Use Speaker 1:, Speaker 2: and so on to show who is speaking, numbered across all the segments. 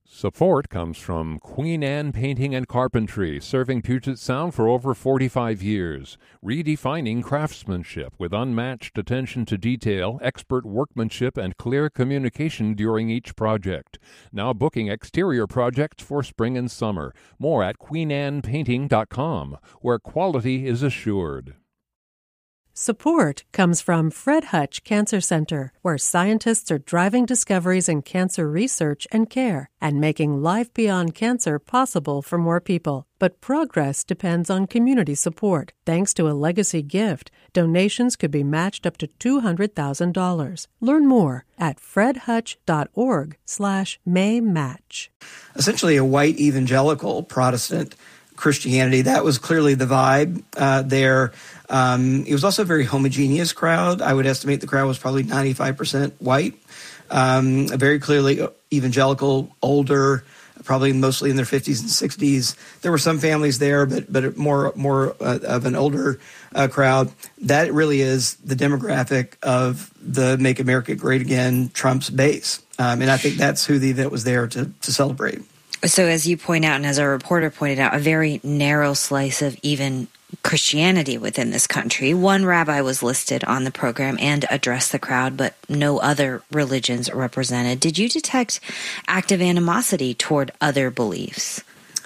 Speaker 1: Support comes from Queen Anne Painting and Carpentry, serving Puget Sound for over 45 years, redefining craftsmanship with unmatched attention to detail, expert workmanship, and clear communication during each project. Now booking exterior projects for spring and summer. More at queenannepainting.com, where quality is assured.
Speaker 2: Support comes from Fred Hutch Cancer Center, where scientists are driving discoveries in cancer research and care and making life beyond cancer possible for more people. But progress depends on community support. Thanks to a legacy gift, donations could be matched up to $200,000. Learn more at fredhutch.org/maymatch.
Speaker 3: Essentially a white evangelical Protestant Christianity. That was clearly the vibe there. It was also a very homogeneous crowd. I would estimate the crowd was probably 95% white, very clearly evangelical, older, probably mostly in their 50s and 60s. There were some families there, but more of an older crowd. That really is the demographic of the Make America Great Again Trump's base. And I think that's who the event was there to celebrate.
Speaker 4: So as you point out, and as our reporter pointed out, a very narrow slice of even Christianity within this country. One rabbi was listed on the program and addressed the crowd, but no other religions represented. Did you detect active animosity toward other beliefs?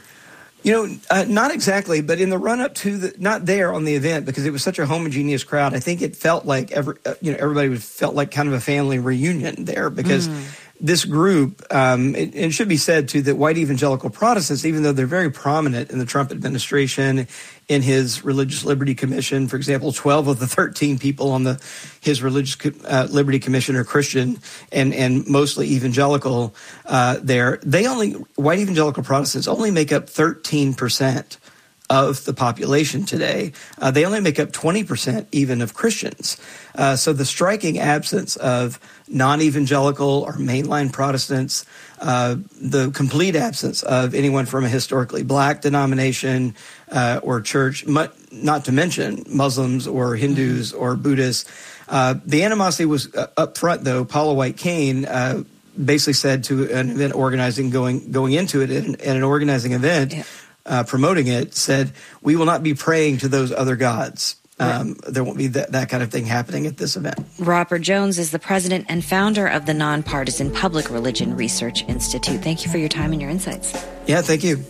Speaker 3: Not exactly, but in the run-up to not there on the event, because it was such a homogeneous crowd, I think it felt like everybody felt like kind of a family reunion there, because this group, it should be said, too, that white evangelical Protestants, even though they're very prominent in the Trump administration, in his Religious Liberty Commission, for example, 12 of the 13 people on his Religious Liberty Commission are Christian and mostly evangelical there. White evangelical Protestants only make up 13% of the population today. They only make up 20% even of Christians. So the striking absence of non-evangelical or mainline Protestants, the complete absence of anyone from a historically black denomination or church, not to mention Muslims or Hindus or Buddhists. The animosity was up front, though. Paula White-Cain basically said to an event organizing going into it, in an organizing event, promoting it, said, "We will not be praying to those other gods." There won't be that kind of thing happening at this event.
Speaker 4: Robert Jones is the president and founder of the Nonpartisan Public Religion Research Institute. Thank you for your time and your insights.
Speaker 3: Yeah, thank you.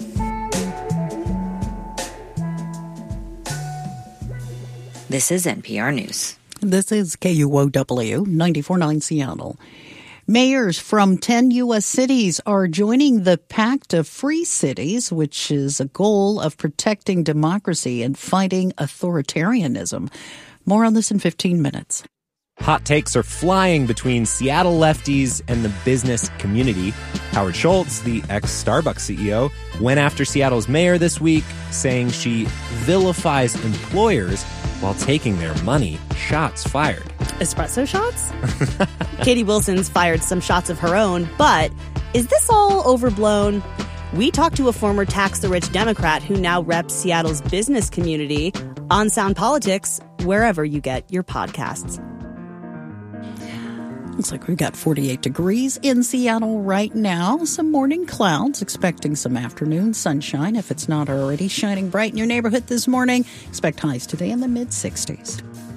Speaker 4: This is NPR News.
Speaker 5: This is KUOW 94.9 Seattle. Mayors from 10 U.S. cities are joining the Pact of Free Cities, which is a goal of protecting democracy and fighting authoritarianism. More on this in 15 minutes.
Speaker 6: Hot takes are flying between Seattle lefties and the business community. Howard Schultz, the ex-Starbucks CEO, went after Seattle's mayor this week, saying she vilifies employers while taking their money. Shots fired.
Speaker 7: Espresso shots? Katie Wilson's fired some shots of her own, but is this all overblown? We talked to a former tax-the-rich Democrat who now reps Seattle's business community on Sound Politics, wherever you get your podcasts.
Speaker 5: Looks like we've got 48 degrees in Seattle right now. Some morning clouds, expecting some afternoon sunshine if it's not already shining bright in your neighborhood this morning. Expect highs today in the mid-60s.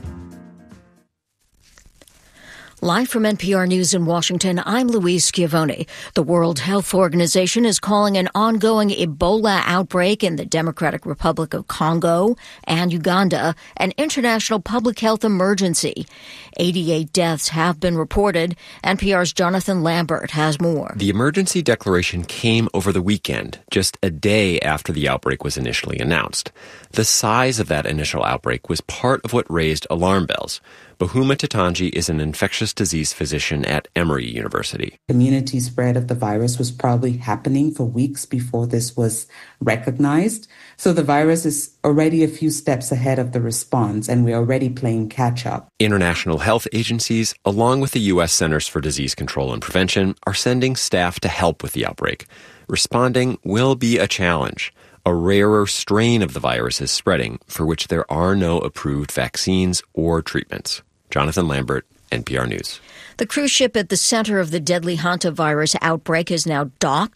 Speaker 8: Live from NPR News in Washington, I'm Louise Schiavone. The World Health Organization is calling an ongoing Ebola outbreak in the Democratic Republic of Congo and Uganda an international public health emergency. 88 deaths have been reported. NPR's Jonathan Lambert has more.
Speaker 9: The emergency declaration came over the weekend, just a day after the outbreak was initially announced. The size of that initial outbreak was part of what raised alarm bells. Bahuma Tatanji is an infectious disease physician at Emory University.
Speaker 10: Community spread of the virus was probably happening for weeks before this was recognized. So the virus is already a few steps ahead of the response, and we're already playing catch up.
Speaker 9: International health agencies, along with the U.S. Centers for Disease Control and Prevention, are sending staff to help with the outbreak. Responding will be a challenge. A rarer strain of the virus is spreading, for which there are no approved vaccines or treatments. Jonathan Lambert, NPR News.
Speaker 8: The cruise ship at the center of the deadly hantavirus outbreak is now docked